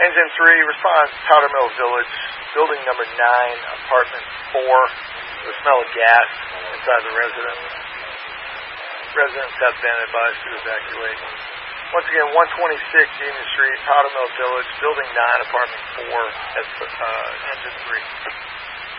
Engine 3 responds, Powder Mill Village, building number 9, apartment 4. The smell of gas inside the residence. Residents have been advised to evacuate. Once again, 126 Union Street, Powder Mill Village, building 9, apartment 4, that's Engine 3.